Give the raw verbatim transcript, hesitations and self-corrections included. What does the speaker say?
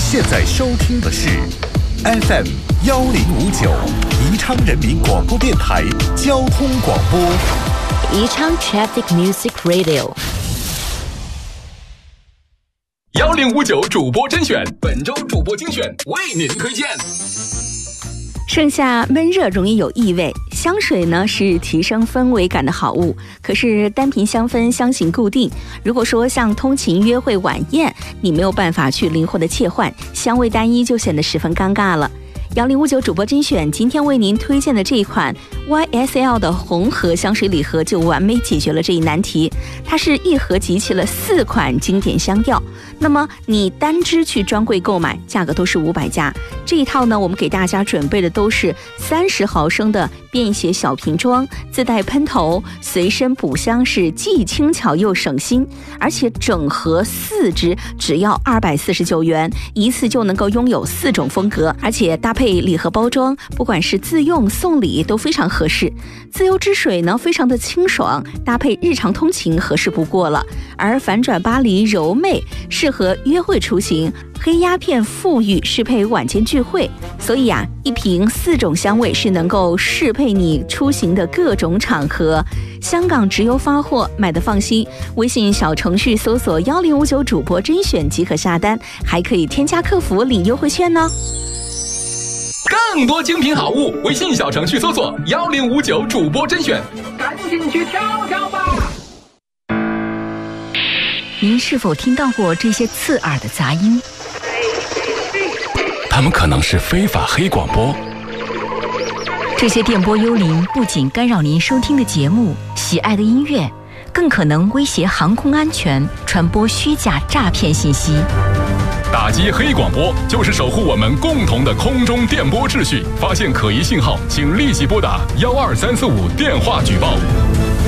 现在收听的是 F M 幺零五九宜昌人民广播电台交通广播， 宜昌 Traffic Music Radio。 幺零五九主播甄选，本周主播精选为您推荐。 盛夏闷热容易有异味，香水呢是提升氛围感的好物，可是单瓶香氛香型固定，如果说像通勤、约会、晚宴，你没有办法去灵活的切换，香味单一就显得十分尴尬了。幺零五九主播甄选今天为您推荐的这一款 Y S L 的红盒香水礼盒就完美解决了这一难题，它是一盒集齐了四款经典香调，那么你单支去专柜购买价格都是五百加，这一套呢我们给大家准备的都是三十毫升的便携小瓶装，自带喷头，随身补香是既轻巧又省心，而且整盒四支只要二百四十九元，一次就能够拥有四种风格，而且搭配礼盒包装，不管是自用送礼都非常合适。自由之水呢非常的清爽，搭配日常通勤合适不过了，而反转巴黎柔媚适合约会出行，黑鸦片馥郁适配晚间聚会，所以啊，一瓶四种香味是能够适配你出行的各种场合。香港直邮发货，买的放心。微信小程序搜索幺零五九主播甄选即可下单，还可以添加客服领优惠券呢。 更多精品好物，微信小程序搜索幺零五九主播甄选，赶紧去挑挑吧。 您是否听到过这些刺耳的杂音？ 他们可能是非法黑广播。 这些电波幽灵不仅干扰您收听的节目、喜爱的音乐，更可能威胁航空安全，传播虚假诈骗信息。 打击黑广播就是守护我们共同的空中电波秩序。发现可疑信号，请立即拨打幺二三四五电话举报。